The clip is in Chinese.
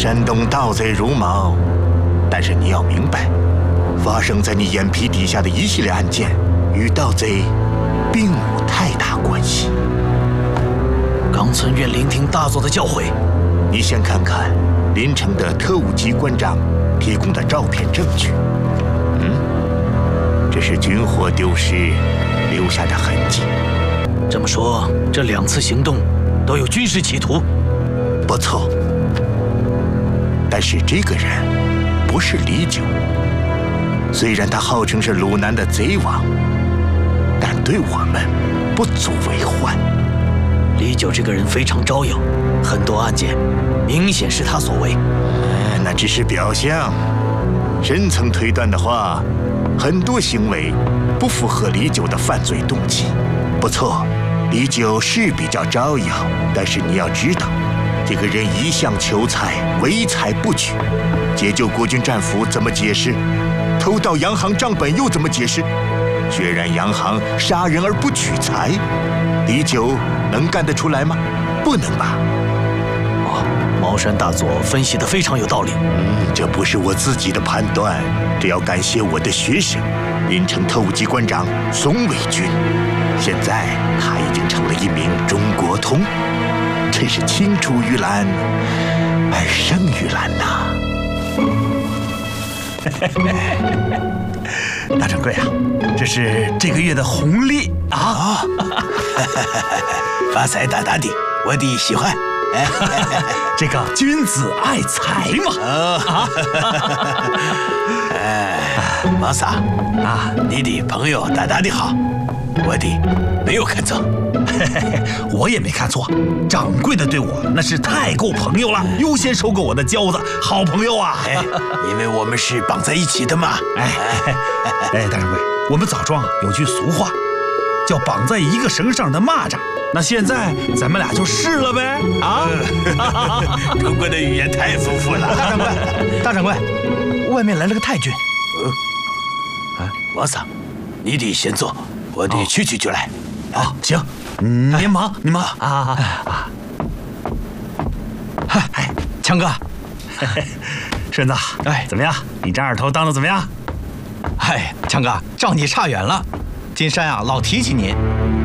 山东盗贼如毛，但是你要明白，发生在你眼皮底下的一系列案件，与盗贼并无太大关系。 冈村愿聆听大佐的教诲。 你先看看临城的特务机关长提供的照片证据。这是军火丢失留下的痕迹。 这么说，这2次行动都有军事企图？ 不错。但是这个人不是李九，虽然他号称是鲁南的贼王，但对我们不足为患。 李九这个人非常招摇，很多案件明显是他所为。 那只是表象，深层推断的话，很多行为不符合李九的犯罪动机。不错，李九是比较招摇，但是你要知道，这个人一向求财，唯财不取。解救国军战俘怎么解释？偷盗洋行账本又怎么解释？血染洋行，杀人而不取财，李九能干得出来吗？不能吧。 茅山大佐分析得非常有道理。 这不是我自己的判断，这要感谢我的学生，临城特务机关长宋伟军。现在他已经成了一名中国通，真是青出于蓝而胜于蓝呐！ 大掌柜啊，这是这个月的红利啊！ 发财大大的，我的喜欢。 这个君子爱财嘛！ 王嫂啊，你的朋友大大的好，我的没有看错。 我也没看错，掌柜的对我那是太够朋友了，优先收购我的交子，好朋友啊！ 因为我们是绑在一起的嘛。 大掌柜，我们枣庄有句俗话，叫绑在一个绳上的蚂蚱。那现在咱们俩就是了呗！啊， 中国的语言太丰富了。 大掌柜，外面来了个太君。 王嫂，你得先坐，我得去就来。 行，您忙啊！嗨，强哥， 顺子，怎么样？你这二头当的怎么样？ 强哥，照你差远了。金山啊，老提起您，